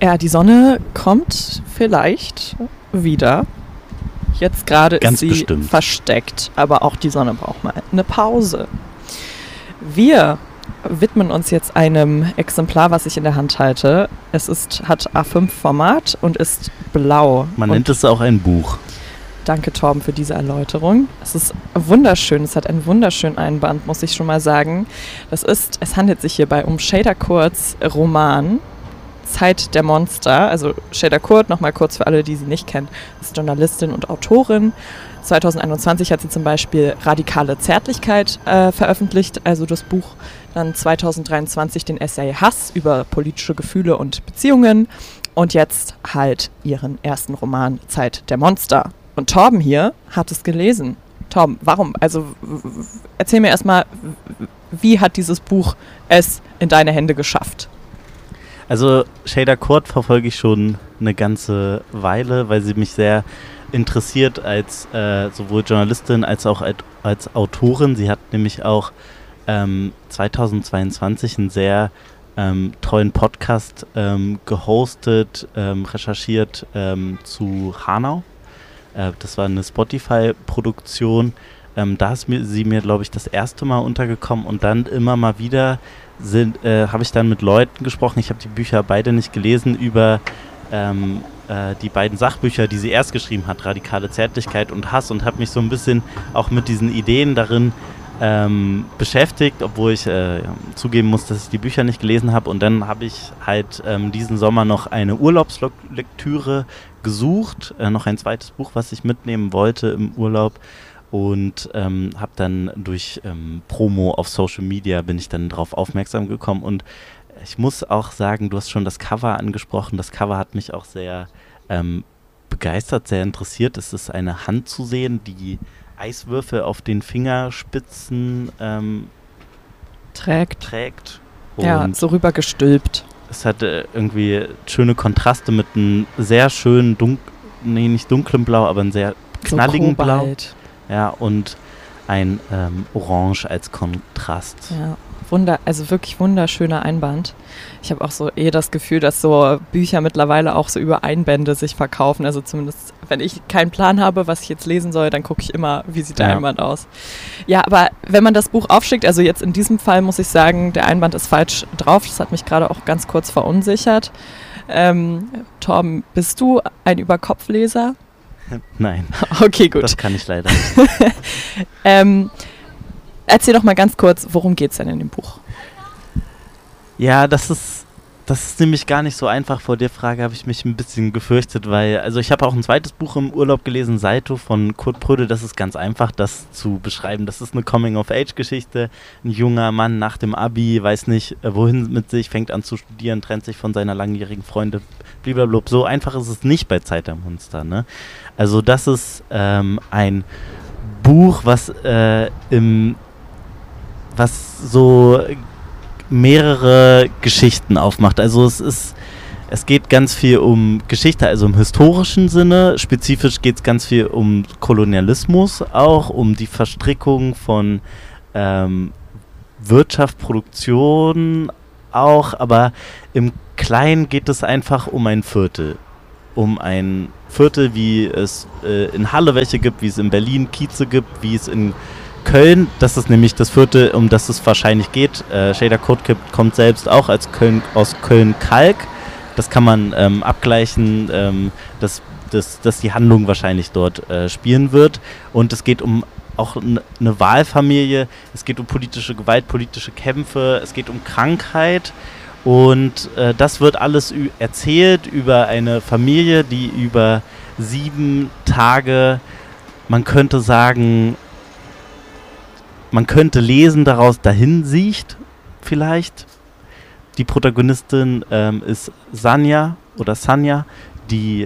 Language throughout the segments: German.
Ja, die Sonne kommt vielleicht wieder. Jetzt gerade ist sie bestimmt versteckt, aber auch die Sonne braucht mal eine Pause. Wir widmen uns jetzt einem Exemplar, was ich in der Hand halte. Hat A5-Format und ist blau. Man nennt es auch ein Buch. Danke, Torben, für diese Erläuterung. Es ist wunderschön. Es hat einen wunderschönen Einband, muss ich schon mal sagen. Es handelt sich hierbei um Şeyda Kurt's Roman Zeit der Monster. Also Şeyda Kurt, nochmal kurz für alle, die sie nicht kennen, ist Journalistin und Autorin. 2021 hat sie zum Beispiel Radikale Zärtlichkeit veröffentlicht, also das Buch. Dann 2023 den Essay Hass über politische Gefühle und Beziehungen. Und jetzt halt ihren ersten Roman Zeit der Monster. Und Torben hier hat es gelesen. Torben, warum? Also erzähl mir erstmal, wie hat dieses Buch es in deine Hände geschafft? Also Şeyda Kurt verfolge ich schon eine ganze Weile, weil sie mich sehr interessiert als sowohl Journalistin als auch als Autorin. Sie hat nämlich auch 2022 einen sehr tollen Podcast gehostet, recherchiert zu Hanau. Das war eine Spotify-Produktion. Da ist sie mir, glaube ich, das erste Mal untergekommen und dann immer mal wieder habe ich dann mit Leuten gesprochen. Ich habe die Bücher beide nicht gelesen, über die beiden Sachbücher, die sie erst geschrieben hat, Radikale Zärtlichkeit und Hass, und habe mich so ein bisschen auch mit diesen Ideen darin beschäftigt, obwohl ich zugeben muss, dass ich die Bücher nicht gelesen habe. Und dann habe ich halt diesen Sommer noch eine Urlaubslektüre gesucht, noch ein zweites Buch, was ich mitnehmen wollte im Urlaub, und habe dann durch Promo auf Social Media bin ich dann darauf aufmerksam gekommen. Und ich muss auch sagen, du hast schon das Cover angesprochen. Das Cover hat mich auch sehr begeistert, sehr interessiert. Es ist eine Hand zu sehen, die Eiswürfel auf den Fingerspitzen trägt. Und ja, so rüber gestülpt. Es hatte irgendwie schöne Kontraste mit einem sehr schönen, nicht dunklem Blau, aber einem sehr knalligen so Blau. Ja, und ein Orange als Kontrast. Ja, also wirklich wunderschöner Einband. Ich habe auch so das Gefühl, dass so Bücher mittlerweile auch so über Einbände sich verkaufen. Also zumindest, wenn ich keinen Plan habe, was ich jetzt lesen soll, dann gucke ich immer, wie sieht der Einband aus. Ja, aber wenn man das Buch aufschickt, also jetzt in diesem Fall muss ich sagen, der Einband ist falsch drauf. Das hat mich gerade auch ganz kurz verunsichert. Torben, bist du ein Überkopfleser? Nein. Okay, gut. Das kann ich leider nicht. Erzähl doch mal ganz kurz, worum geht es denn in dem Buch? Ja, das ist nämlich gar nicht so einfach. Vor der Frage habe ich mich ein bisschen gefürchtet, weil, also ich habe auch ein zweites Buch im Urlaub gelesen, Saito von Kurt Prödel. Das ist ganz einfach, das zu beschreiben. Das ist eine Coming-of-Age-Geschichte. Ein junger Mann nach dem Abi, weiß nicht, wohin mit sich, fängt an zu studieren, trennt sich von seiner langjährigen Freundin, blablabla. So einfach ist es nicht bei Zeit der Monster, ne? Also das ist ein Buch, was so mehrere Geschichten aufmacht. Also es geht ganz viel um Geschichte, also im historischen Sinne. Spezifisch geht es ganz viel um Kolonialismus auch, um die Verstrickung von Wirtschaft, Produktion auch, aber im Kleinen geht es einfach um ein Viertel. Um ein Viertel, wie es in Halle welche gibt, wie es in Berlin Kieze gibt, wie es in Köln, das ist nämlich das Viertel, um das es wahrscheinlich geht. Şeyda Kurt kommt selbst auch aus Köln-Kalk. Das kann man abgleichen, dass die Handlung wahrscheinlich dort spielen wird. Und es geht um auch eine Wahlfamilie, es geht um politische Gewalt, politische Kämpfe, es geht um Krankheit. Und das wird alles erzählt über eine Familie, die über 7 Tage, man könnte sagen, man könnte lesen daraus, dahin sieht vielleicht. Die Protagonistin ist Sanja, die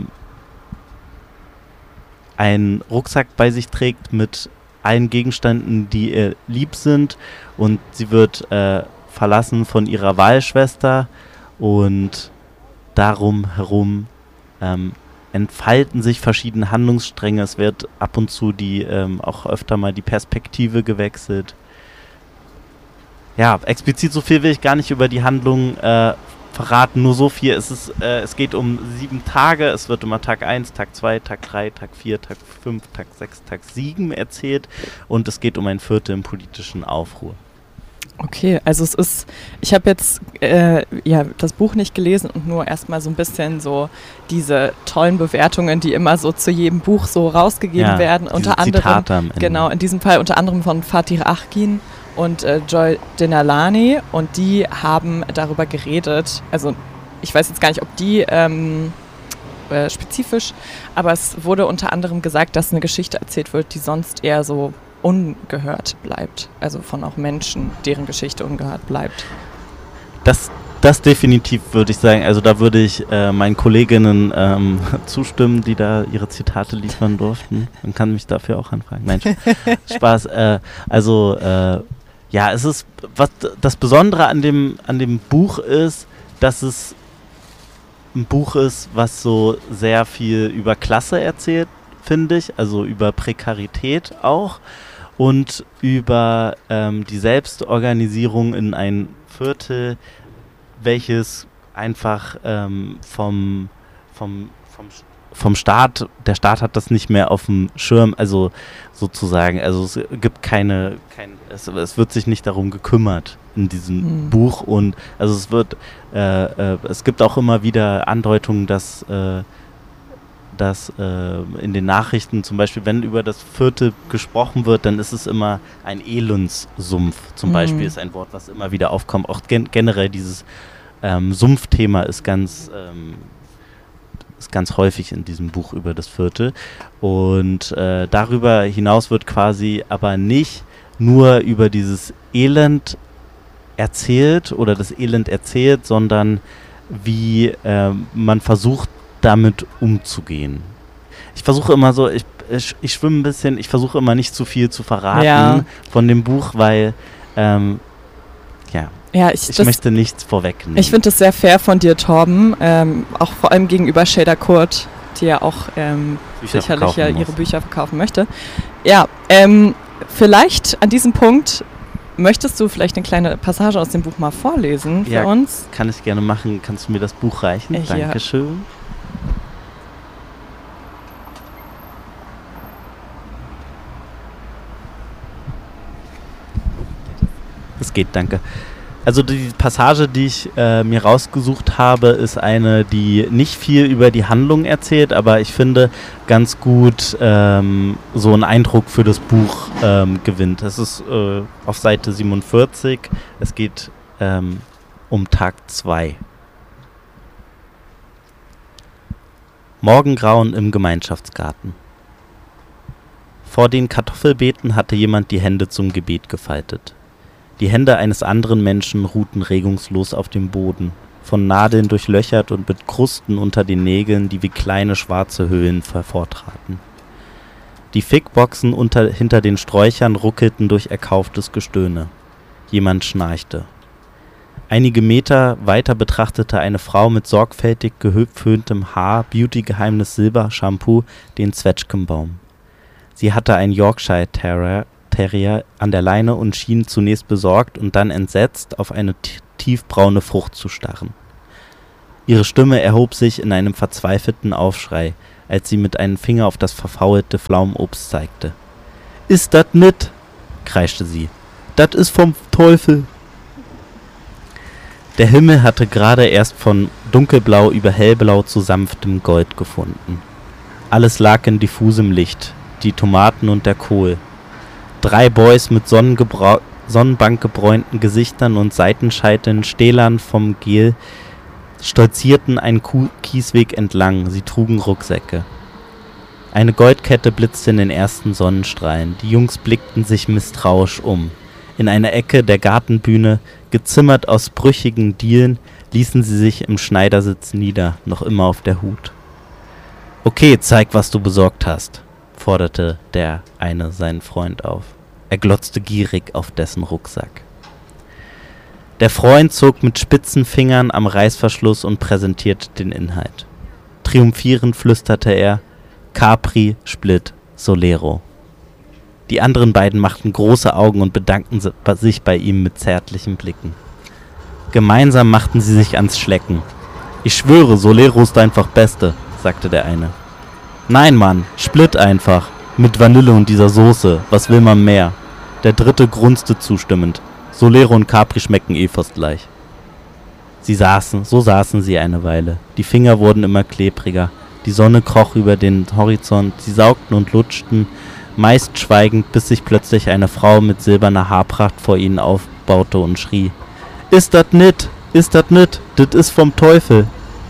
einen Rucksack bei sich trägt mit allen Gegenständen, die ihr lieb sind. Und sie wird verlassen von ihrer Wahlschwester. Und darum herum entfalten sich verschiedene Handlungsstränge. Es wird ab und zu auch öfter mal die Perspektive gewechselt. Ja, explizit so viel will ich gar nicht über die Handlung verraten nur so viel. Es geht um 7 Tage. Es wird immer Tag 1, Tag 2, Tag 3, Tag 4, Tag 5, Tag 6, Tag 7 erzählt. Und es geht um ein Viertel im politischen Aufruhr. Okay, also ich habe jetzt das Buch nicht gelesen und nur erstmal so ein bisschen so diese tollen Bewertungen, die immer so zu jedem Buch so rausgegeben werden. Unter anderem, Zitate am Ende. Genau, in diesem Fall unter anderem von Fatih Akin und Joy Denalani, und die haben darüber geredet. Also ich weiß jetzt gar nicht, ob die spezifisch, aber es wurde unter anderem gesagt, dass eine Geschichte erzählt wird, die sonst eher so ungehört bleibt. Also von auch Menschen, deren Geschichte ungehört bleibt. Das definitiv, würde ich sagen. Also da würde ich meinen Kolleginnen zustimmen, die da ihre Zitate liefern durften. Man kann mich dafür auch anfragen. Mensch, Spaß. Es ist, was das Besondere an dem Buch ist, dass es ein Buch ist, was so sehr viel über Klasse erzählt, finde ich. Also über Prekarität auch. Und über die Selbstorganisierung in ein Viertel, welches einfach vom Staat, der Staat hat das nicht mehr auf dem Schirm, also sozusagen, also es gibt es wird sich nicht darum gekümmert in diesem Buch, und also es gibt auch immer wieder Andeutungen, dass in den Nachrichten zum Beispiel, wenn über das Viertel gesprochen wird, dann ist es immer ein Elendssumpf. Zum Beispiel ist ein Wort, was immer wieder aufkommt. Auch generell dieses Sumpfthema ist ganz häufig in diesem Buch über das Viertel. Und darüber hinaus wird quasi aber nicht nur über dieses Elend erzählt oder das Elend erzählt, sondern wie man versucht, damit umzugehen. Ich versuche immer so, ich schwimme ein bisschen, ich versuche immer nicht zu viel zu verraten von dem Buch, weil ich möchte nichts vorwegnehmen. Ich finde das sehr fair von dir, Torben, auch vor allem gegenüber Shader Kurt, die ja auch sicherlich ihre Bücher verkaufen möchte. Ja, vielleicht an diesem Punkt möchtest du vielleicht eine kleine Passage aus dem Buch mal vorlesen für uns? Kann ich gerne machen. Kannst du mir das Buch reichen? Dankeschön. Es geht, danke. Also die Passage, die ich mir rausgesucht habe, ist eine, die nicht viel über die Handlung erzählt, aber ich finde ganz gut so einen Eindruck für das Buch gewinnt. Das ist auf Seite 47. Es geht um Tag 2. Morgengrauen im Gemeinschaftsgarten. Vor den Kartoffelbeeten hatte jemand die Hände zum Gebet gefaltet. Die Hände eines anderen Menschen ruhten regungslos auf dem Boden, von Nadeln durchlöchert und mit Krusten unter den Nägeln, die wie kleine schwarze Höhlen hervortraten. Die Fickboxen hinter den Sträuchern ruckelten durch erkauftes Gestöhne. Jemand schnarchte. Einige Meter weiter betrachtete eine Frau mit sorgfältig geföhntem Haar, Beauty-Geheimnis Silbershampoo, den Zwetschgenbaum. Sie hatte einen Yorkshire Terrier an der Leine und schien zunächst besorgt und dann entsetzt auf eine tiefbraune Frucht zu starren. Ihre Stimme erhob sich in einem verzweifelten Aufschrei, als sie mit einem Finger auf das verfaulte Pflaumenobst zeigte. »Ist dat nit?« kreischte sie. »Dat is vom Teufel!« Der Himmel hatte gerade erst von dunkelblau über hellblau zu sanftem Gold gefunden. Alles lag in diffusem Licht, die Tomaten und der Kohl. 3 Boys mit sonnenbankgebräunten Gesichtern und Seitenscheiteln, Stählern vom Gel, stolzierten einen Kiesweg entlang. Sie trugen Rucksäcke. Eine Goldkette blitzte in den ersten Sonnenstrahlen. Die Jungs blickten sich misstrauisch um. In einer Ecke der Gartenbühne, gezimmert aus brüchigen Dielen, ließen sie sich im Schneidersitz nieder, noch immer auf der Hut. »Okay, zeig, was du besorgt hast«, forderte der eine seinen Freund auf. Er glotzte gierig auf dessen Rucksack. Der Freund zog mit spitzen Fingern am Reißverschluss und präsentierte den Inhalt. Triumphierend flüsterte er: »Capri, Split, Solero.« Die anderen beiden machten große Augen und bedankten sich bei ihm mit zärtlichen Blicken. Gemeinsam machten sie sich ans Schlecken. »Ich schwöre, Solero ist einfach Beste«, sagte der eine. »Nein, Mann, Split einfach. Mit Vanille und dieser Soße. Was will man mehr?« Der dritte grunzte zustimmend. »Solero und Capri schmecken eh fast gleich.« So saßen sie eine Weile. Die Finger wurden immer klebriger. Die Sonne kroch über den Horizont. Sie saugten und lutschten, meist schweigend, bis sich plötzlich eine Frau mit silberner Haarpracht vor ihnen aufbaute und schrie. »Ist dat nit? Ist dat nit? Dit is vom Teufel!«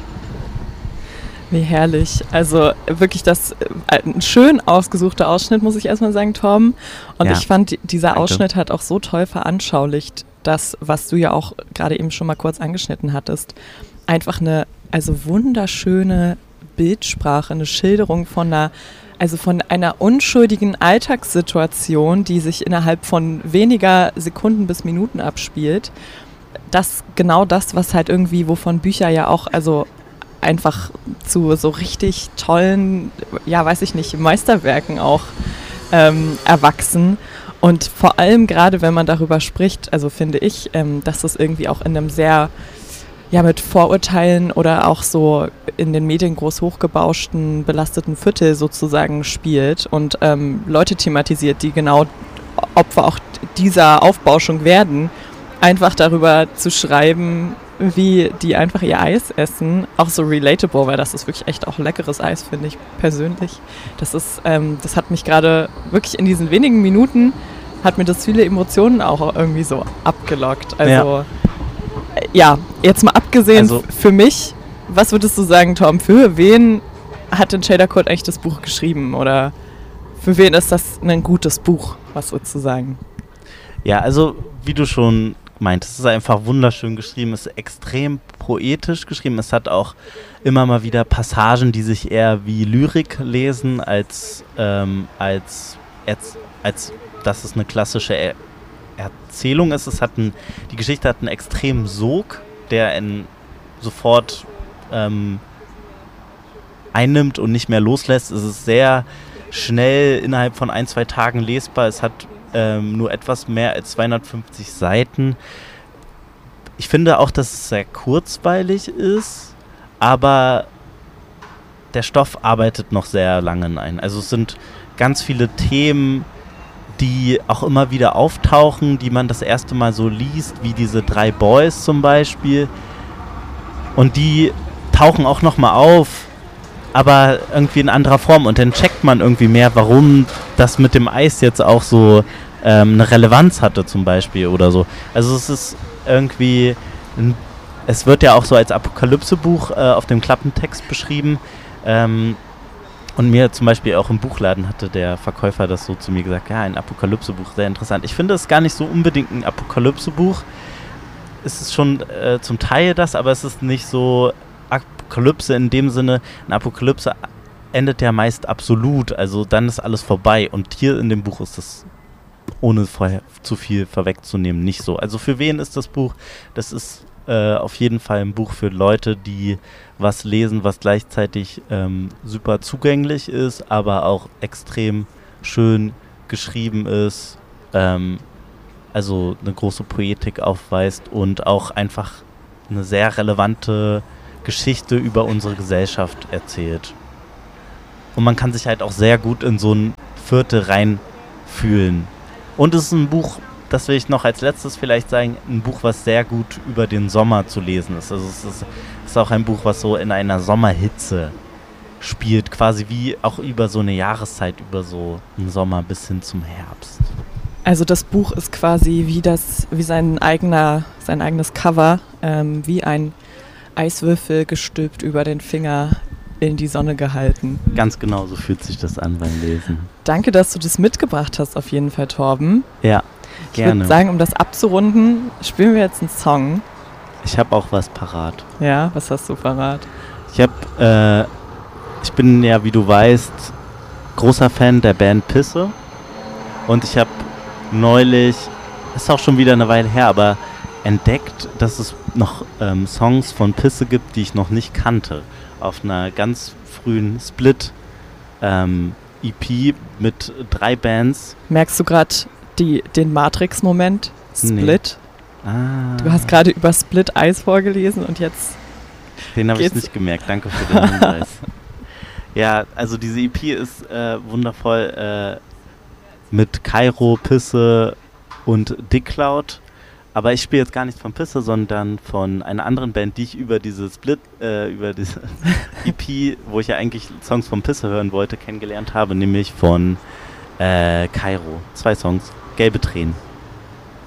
Wie herrlich. Also wirklich ein schön ausgesuchter Ausschnitt, muss ich erstmal sagen, Torben. Und Ja, ich fand, dieser danke. Ausschnitt hat auch so toll veranschaulicht, das, was du ja auch gerade eben schon mal kurz angeschnitten hattest. Einfach eine wunderschöne Bildsprache, eine Schilderung von einer unschuldigen Alltagssituation, die sich innerhalb von weniger Sekunden bis Minuten abspielt. Genau das, was halt irgendwie, wovon Bücher ja auch, also einfach zu so richtig tollen, ja, weiß ich nicht, Meisterwerken auch erwachsen. Und vor allem gerade, wenn man darüber spricht, also finde ich, dass das irgendwie auch in einem sehr, ja, mit Vorurteilen oder auch so in den Medien groß hochgebauschten, belasteten Viertel sozusagen spielt und Leute thematisiert, die genau Opfer auch dieser Aufbauschung werden, einfach darüber zu schreiben, wie die einfach ihr Eis essen, auch so relatable, weil das ist wirklich echt auch leckeres Eis, finde ich persönlich. Das hat mich gerade wirklich in diesen wenigen Minuten, hat mir das viele Emotionen auch irgendwie so abgelockt. Also ja, jetzt mal abgesehen für mich, was würdest du sagen, Tom, für wen hat denn Shader Kurt eigentlich das Buch geschrieben oder für wen ist das ein gutes Buch, was würdest du sagen? Ja, also wie du schon meintest, es ist einfach wunderschön geschrieben, es ist extrem poetisch geschrieben, es hat auch immer mal wieder Passagen, die sich eher wie Lyrik lesen, als dass es eine klassische Erzählung ist. Die Geschichte hat einen extremen Sog, der sofort einnimmt und nicht mehr loslässt. Es ist sehr schnell innerhalb von 1-2 Tagen lesbar. Es hat nur etwas mehr als 250 Seiten. Ich finde auch, dass es sehr kurzweilig ist, aber der Stoff arbeitet noch sehr lange ein. Also es sind ganz viele Themen, die auch immer wieder auftauchen, die man das erste Mal so liest, wie diese 3 Boys zum Beispiel. Und die tauchen auch nochmal auf, aber irgendwie in anderer Form. Und dann checkt man irgendwie mehr, warum das mit dem Eis jetzt auch so eine Relevanz hatte zum Beispiel oder so. Also es ist irgendwie, es wird ja auch so als Apokalypse-Buch auf dem Klappentext beschrieben. Und mir zum Beispiel auch im Buchladen hatte der Verkäufer das so zu mir gesagt, ja, ein Apokalypse-Buch, sehr interessant. Ich finde es gar nicht so unbedingt ein Apokalypse-Buch. Es ist schon zum Teil das, aber es ist nicht so Apokalypse in dem Sinne. Eine Apokalypse endet ja meist absolut, also dann ist alles vorbei. Und hier in dem Buch ist das, ohne vorher zu viel vorwegzunehmen, nicht so. Also für wen ist das Buch? Das ist auf jeden Fall ein Buch für Leute, die was lesen, was gleichzeitig super zugänglich ist, aber auch extrem schön geschrieben ist, also eine große Poetik aufweist und auch einfach eine sehr relevante Geschichte über unsere Gesellschaft erzählt. Und man kann sich halt auch sehr gut in so ein Viertel reinfühlen. Und es ist ein Buch, das will ich noch als letztes vielleicht sagen, ein Buch, was sehr gut über den Sommer zu lesen ist. Also es ist auch ein Buch, was so in einer Sommerhitze spielt, quasi wie auch über so eine Jahreszeit, über so einen Sommer bis hin zum Herbst. Also das Buch ist quasi wie sein eigenes Cover, wie ein Eiswürfel gestülpt über den Finger in die Sonne gehalten. Ganz genau, so fühlt sich das an beim Lesen. Danke, dass du das mitgebracht hast, auf jeden Fall, Torben. Ja, gerne. Ich würde sagen, um das abzurunden, spielen wir jetzt einen Song. Ich habe auch was parat. Ja, was hast du parat? Ich bin ja, wie du weißt, großer Fan der Band Pisse. Und ich habe neulich, ist auch schon wieder eine Weile her, aber entdeckt, dass es noch Songs von Pisse gibt, die ich noch nicht kannte. Auf einer ganz frühen Split EP mit 3 Bands. Merkst du gerade den Matrix-Moment? Split? Du hast gerade über Split Eyes vorgelesen und jetzt Den habe ich nicht gemerkt. Danke für den Hinweis. Ja, also diese EP ist wundervoll mit Kairo, Pisse und Dick Cloud. Aber ich spiele jetzt gar nicht von Pisse, sondern von einer anderen Band, die ich über diese über diese EP, wo ich ja eigentlich Songs von Pisse hören wollte, kennengelernt habe, nämlich von Kairo. 2 Songs. Gelbe Tränen.